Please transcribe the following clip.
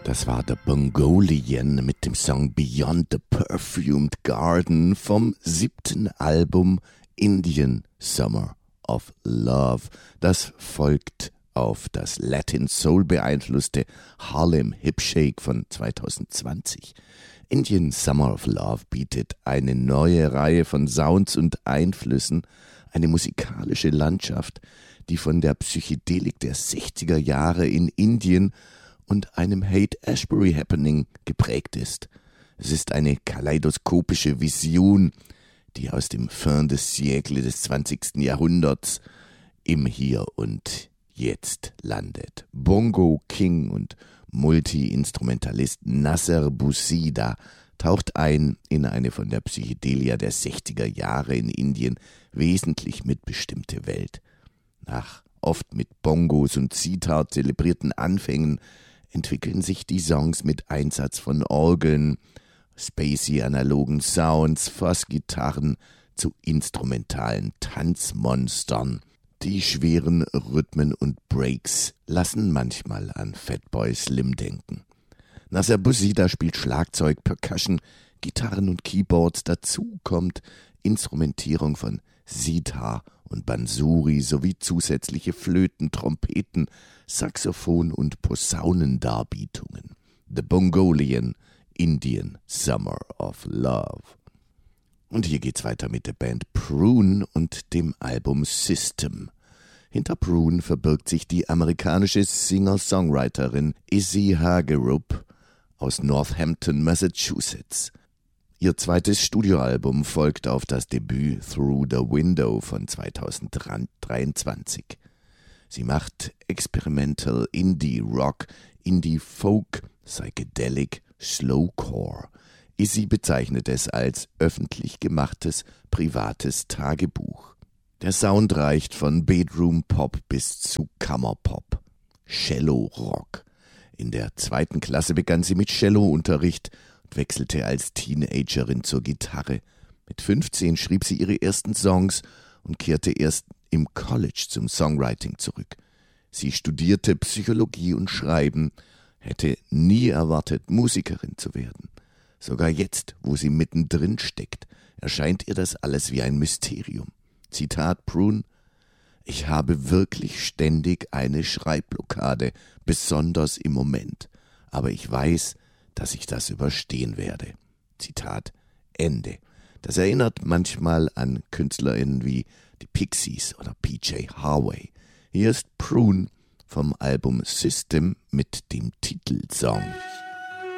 Das war The Bongolian mit dem Song Beyond the Perfumed Garden vom 7. Album Indian Summer of Love. Das folgt auf das Latin Soul beeinflusste Harlem Hip Shake von 2020. Indian Summer of Love bietet eine neue Reihe von Sounds und Einflüssen, eine musikalische Landschaft, die von der Psychedelik der 60er Jahre in Indien und einem Haight-Ashbury Happening geprägt ist. Es ist eine kaleidoskopische Vision, die aus dem Fin de siècle des 20. Jahrhunderts im Hier und Jetzt landet. Bongo King und Multi-Instrumentalist Nasser Bousida taucht ein in eine von der Psychedelia der 60er Jahre in Indien wesentlich mitbestimmte Welt. Nach oft mit Bongos und Sitar zelebrierten Anfängen entwickeln sich die Songs mit Einsatz von Orgeln, spacey analogen Sounds, Fassgitarren zu instrumentalen Tanzmonstern. Die schweren Rhythmen und Breaks lassen manchmal an Fatboy Slim denken. Nasser Bousida spielt Schlagzeug, Percussion, Gitarren und Keyboards. Dazu kommt Instrumentierung von Sitar und Bansuri sowie zusätzliche Flöten, Trompeten, Saxophon und Posaunendarbietungen. The Bongolian Indian Summer of Love. Und hier geht's weiter mit der Band Prune und dem Album System. Hinter Prune verbirgt sich die amerikanische Singer-Songwriterin Izzy Hagerup aus Northampton, Massachusetts. Ihr zweites Studioalbum folgt auf das Debüt Through the Window von 2023. Sie macht Experimental Indie Rock, Indie Folk, Psychedelic, Slowcore. Izzy bezeichnet es als öffentlich gemachtes, privates Tagebuch. Der Sound reicht von Bedroom Pop bis zu Kammerpop. Cello Rock. In der 2. Klasse begann sie mit Cellounterricht und wechselte als Teenagerin zur Gitarre. Mit 15 schrieb sie ihre ersten Songs und kehrte erst im College zum Songwriting zurück. Sie studierte Psychologie und Schreiben, hätte nie erwartet, Musikerin zu werden. Sogar jetzt, wo sie mittendrin steckt, erscheint ihr das alles wie ein Mysterium. Zitat Prune: Ich habe wirklich ständig eine Schreibblockade, besonders im Moment. Aber ich weiß, dass ich das überstehen werde. Zitat Ende. Das erinnert manchmal an KünstlerInnen wie die Pixies oder PJ Harvey. Hier ist Prune vom Album System mit dem Titelsong.